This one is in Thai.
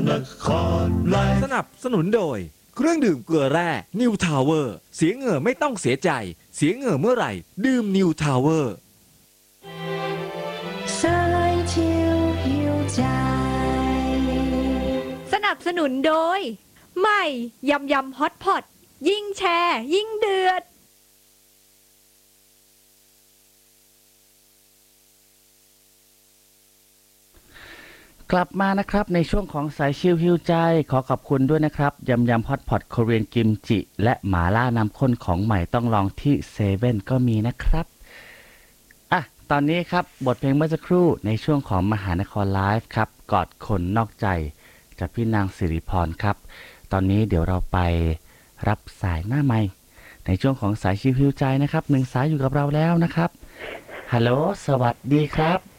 นครไลฟ์สนับสนุนโดยเครื่องดื่มเกลือแร่นิวทาวเวอร์เสียเหงื่อไม่ต้องเสียใจเสียเหงื่อเมื่อไหร่ดื่มนิวทาวเวอร์สายชิวหิวใจสนับสนุนโดยใหม่ยำยำฮอตพอตยิ่งแชร์ยิ่งเดือดกลับมานะครับในช่วงของสายชิลฮิวใจขอขอบคุณด้วยนะครับยำยำฮอตพอตโคเรียนกิมจิและหมาล่าน้ำข้นของใหม่ต้องลองที่เซเว่นก็มีนะครับอ่ะตอนนี้ครับบทเพลงเมื่อสักครู่ในช่วงของมหานครไลฟ์ครับกอดคนนอกใจจากพี่นางสิริพรครับตอนนี้เดี๋ยวเราไปรับสายหน้าไมค์ในช่วงของสายชิลฮิวใจนะครับ1 สายอยู่กับเราแล้วนะครับฮัลโหลสวัสดีครับ